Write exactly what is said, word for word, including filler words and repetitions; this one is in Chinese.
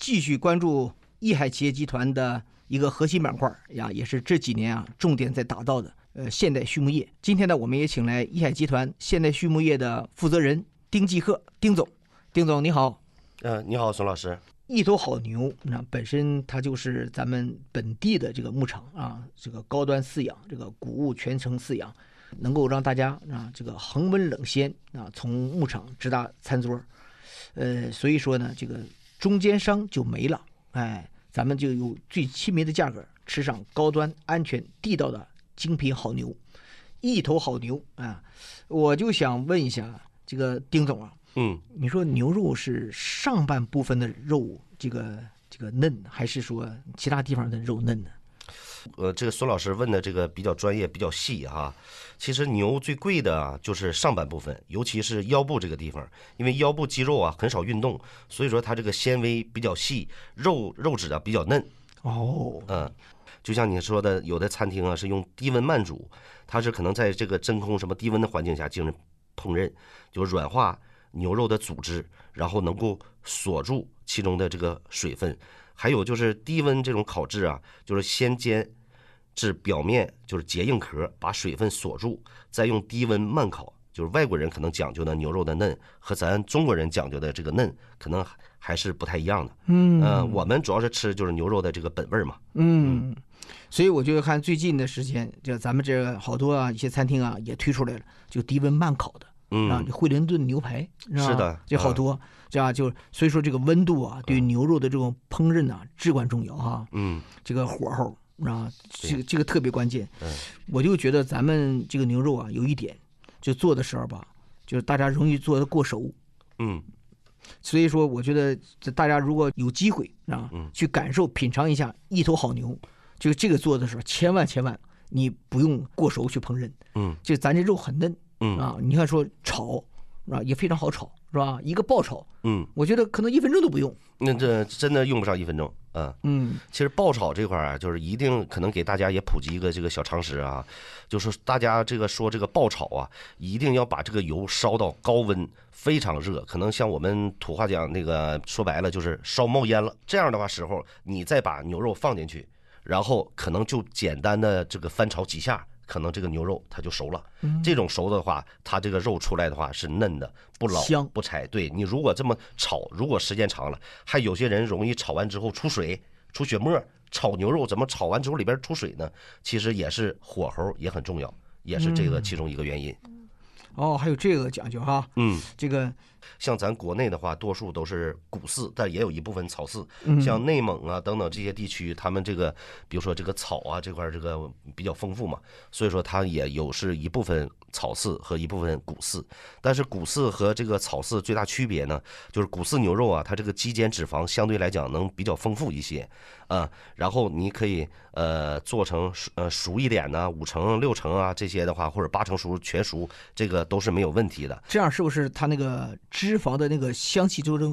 继续关注益海企业集团的一个核心板块呀，也是这几年啊重点在打造的呃现代畜牧业。今天呢，我们也请来益海集团现代畜牧业的负责人丁继鹤丁总。丁总你好。 呃，你好，孙老师。 一头好牛，那本身它就是咱们本地的这个牧场啊，这个高端饲养，这个谷物全程饲养，能够让大家啊这个恒温冷鲜啊，从牧场直达餐桌。呃，所以说呢，这个中间商就没了，哎，咱们就有最亲民的价格，吃上高端、安全、地道的精品好牛，一头好牛啊！我就想问一下这个丁总啊。 嗯， 你说牛肉是上半部分的肉这个这个嫩，还是说其他地方的肉嫩呢？ 呃，这个孙老师问的这个比较专业，比较细哈。其实牛最贵的啊，就是上半部分，尤其是腰部这个地方，因为腰部肌肉啊很少运动，所以说它这个纤维比较细，肉肉质啊比较嫩。 哦， 嗯，就像你说的，有的餐厅啊是用低温慢煮，它是可能在这个真空什么低温的环境下进行烹饪，就软化牛肉的组织，然后能够锁住其中的这个水分。还有就是低温这种烤制啊，就是先煎至表面就是结硬壳，把水分锁住，再用低温慢烤。就是外国人可能讲究的牛肉的嫩和咱中国人讲究的这个嫩可能还是不太一样的。 嗯、 呃，我们主要是吃就是牛肉的这个本味嘛。 嗯，所以我就看最近的时间，就咱们这好多啊一些餐厅啊也推出来了，就低温慢烤的。 嗯， 啊，惠灵顿牛排是的， 这好多，这样就所以说这个温度啊，对牛肉的这种烹饪啊至关重要哈。 嗯， 这个火候啊，这个这个特别关键。 嗯， 我就觉得咱们这个牛肉啊，有一点，就做的时候吧，就是大家容易做的过熟。 嗯， 所以说我觉得大家如果有机会啊，去感受品尝一下一头好牛，就这个做的时候，千万千万你不用过熟去烹饪。 嗯， 就咱这肉很嫩。 嗯啊，你看说炒啊也非常好炒，是吧？一个爆炒， 嗯， 我觉得可能一分钟都不用。 那这真的用不上一分钟啊。 嗯， 其实爆炒这块啊，就是一定可能给大家也普及一个这个小常识啊，就是大家这个说这个爆炒啊，一定要把这个油烧到高温，非常热，可能像我们土话讲那个说白了就是烧冒烟了。这样的话时候，你再把牛肉放进去，然后可能就简单的这个翻炒几下。可能这个牛肉它就熟了，嗯、这种熟的话，它这个肉出来的话是嫩的，不老香不柴。对，你如果这么炒，如果时间长了，还有些人容易炒完之后出水、出血沫。炒牛肉怎么炒完之后里边出水呢？其实也是火候也很重要，也是这个其中一个原因。 嗯、哦，还有这个讲究哈。 嗯， 这个像咱国内的话，多数都是谷饲，但也有一部分草饲。 嗯、 像内蒙啊等等这些地区，他们这个比如说这个草啊这块这个比较丰富嘛，所以说它也有是一部分草饲和一部分谷饲。但是谷饲和这个草饲最大区别呢，就是谷饲牛肉啊，它这个肌间脂肪相对来讲能比较丰富一些啊。然后你可以呃做成呃熟一点呢，五成六成啊这些的话，或者八成熟全熟，这个都是没有问题的。 这样是不是它那个脂肪的那个香气就能